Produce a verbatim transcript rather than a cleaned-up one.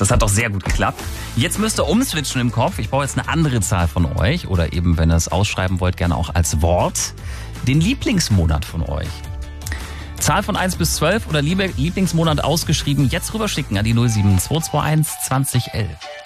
Das hat doch sehr gut geklappt. Jetzt müsst ihr umswitchen im Kopf. Ich brauche jetzt eine andere Zahl von euch. Oder eben, wenn ihr es ausschreiben wollt, gerne auch als Wort. Den Lieblingsmonat von euch. Zahl von eins bis zwölf oder Lieblingsmonat ausgeschrieben. Jetzt rüberschicken an die null sieben zwei zwei eins zwanzig elf.